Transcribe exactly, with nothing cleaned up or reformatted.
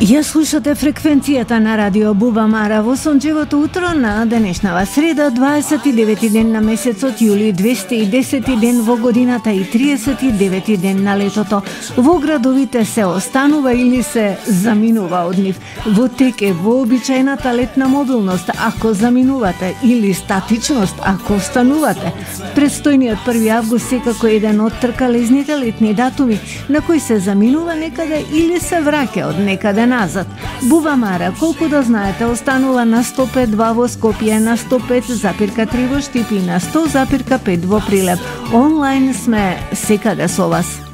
Ја слушате фреквенцијата на Радио Бубамара во сончевото утро на денешнава среда, дваесет и девети ден на месецот јули, двесте и десети ден во годината и триесет и девети ден на летото. Во градовите се останува или се заминува од нив. Во тек е вообичаената летна мобилност, ако заминувате, или статичност, ако останувате. Предстојниот први август секако е еден од тркалезните летни датуми, на кои се заминува некаде или се враќа од некаде назад. Бубамара, колку да знаете, останува на сто пет и два во Скопје, на сто пет запирка три во Штип и на сто запирка пет во Прилеп. Онлайн сме секаде со вас.